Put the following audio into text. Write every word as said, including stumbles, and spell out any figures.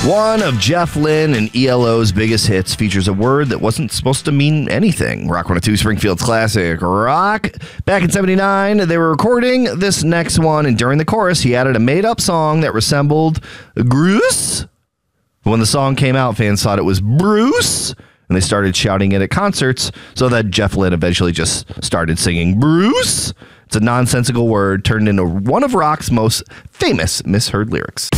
One of Jeff Lynne and E L O's biggest hits features a word that wasn't supposed to mean anything. Rock one oh two, Springfield's classic rock. Back in seventy-nine, they were recording this next one, and during the chorus, he added a made-up song that resembled Bruce. When the song came out, fans thought it was Bruce, and they started shouting it at concerts, so that Jeff Lynne eventually just started singing Bruce. It's a nonsensical word turned into one of rock's most famous misheard lyrics.